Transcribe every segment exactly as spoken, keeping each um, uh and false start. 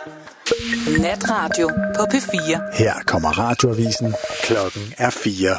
Natradio på P fire. Her kommer Radioavisen. Klokken er fire.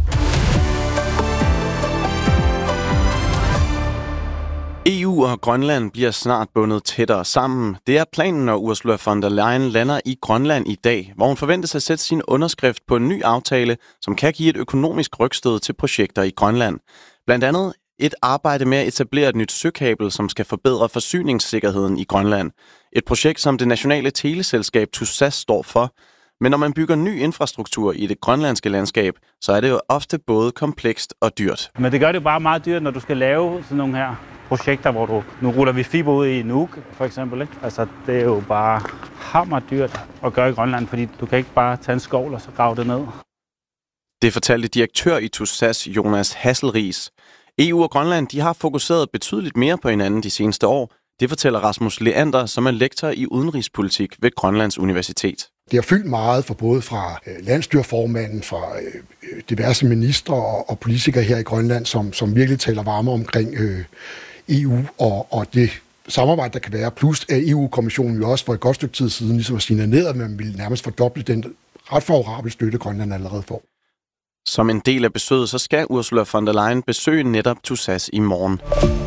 E U og Grønland bliver snart bundet tættere sammen. Det er planen, når Ursula von der Leyen lander i Grønland i dag, hvor hun forventes at sætte sin underskrift på en ny aftale, som kan give et økonomisk rygstød til projekter i Grønland. Blandt andet et arbejde med at etablere et nyt søkabel, som skal forbedre forsyningssikkerheden i Grønland. Et projekt, som det nationale teleselskab TUSAS står for. Men når man bygger ny infrastruktur i det grønlandske landskab, så er det jo ofte både komplekst og dyrt. Men det gør det jo bare meget dyrt, når du skal lave sådan nogle her projekter, hvor du... Nu ruller vi fiber ud i Nuuk, for eksempel. Ikke? Altså, det er jo bare hammerdyrt at gøre i Grønland, fordi du kan ikke bare tage en skovl og så grave det ned. Det fortalte direktør i TUSAS, Jonas Hasselriis. E U og Grønland de har fokuseret betydeligt mere på hinanden de seneste år. Det fortæller Rasmus Leander, som er lektor i udenrigspolitik ved Grønlands Universitet. Det har fyldt meget for både fra landsstyreformanden, fra diverse ministre og politikere her i Grønland, som, som virkelig taler varme omkring øh, E U og, og det samarbejde, der kan være. Plus at E U-kommissionen jo også for et godt stykke tid siden ligesom at signalere, at man ville nærmest fordoble den ret favorable støtte, Grønland allerede får. Som en del af besøget, så skal Ursula von der Leyen besøge netop TUSAS i morgen.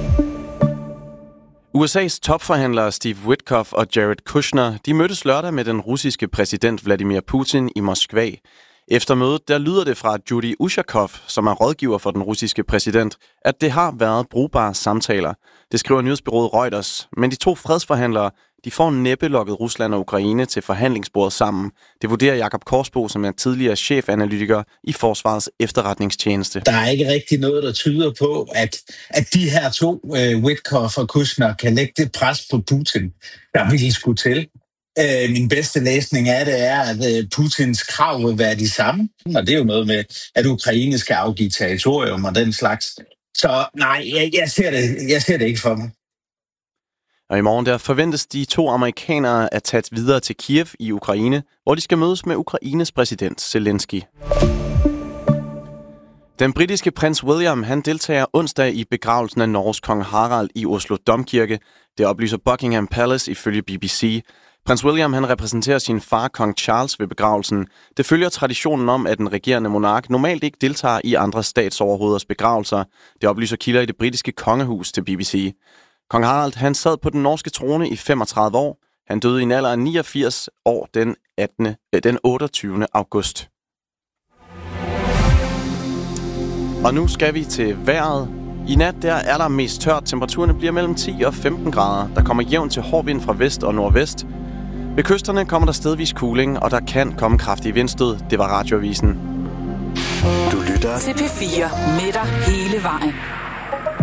U S A's topforhandlere Steve Witkoff og Jared Kushner, de mødtes lørdag med den russiske præsident Vladimir Putin i Moskva. Efter mødet, der lyder det fra Judy Ushakov, som er rådgiver for den russiske præsident, at det har været brugbare samtaler. Det skriver nyhedsbureauet Reuters, men de to fredsforhandlere, de får næppe lokket Rusland og Ukraine til forhandlingsbordet sammen. Det vurderer Jakob Korsbo, som er tidligere chefanalytiker i Forsvarets efterretningstjeneste. Der er ikke rigtig noget, der tyder på, at, at de her to, uh, Witkoff og Kushner, kan lægge det pres på Putin, der virkelig skulle til. Uh, min bedste læsning af det er, at uh, Putins krav vil være de samme. Og det er jo noget med, at Ukraine skal afgive territorium og den slags. Så nej, jeg, jeg, ser, det, jeg ser det ikke for mig. Og i morgen der forventes de to amerikanere at tage videre til Kiev i Ukraine, hvor de skal mødes med Ukraines præsident Zelensky. Den britiske prins William han deltager onsdag i begravelsen af Norges kong Harald i Oslo Domkirke. Det oplyser Buckingham Palace ifølge B B C. Prins William han repræsenterer sin far, kong Charles, ved begravelsen. Det følger traditionen om, at den regerende monark normalt ikke deltager i andre statsoverhoveders begravelser. Det oplyser kilder i det britiske kongehus til B B C. Kong Harald han sad på den norske trone i femogtredive år. Han døde i en alder af niogfirs år den, attende, den otteogtyvende august. Og nu skal vi til vejret. I nat der er der mest tørt. Temperaturerne bliver mellem ti og femten grader. Der kommer jævn til hård vind fra vest og nordvest. Ved kysterne kommer der stedvis kuling, og der kan komme kraftige vindstød. Det var Radioavisen. Du lytter til P fire med dig hele vejen.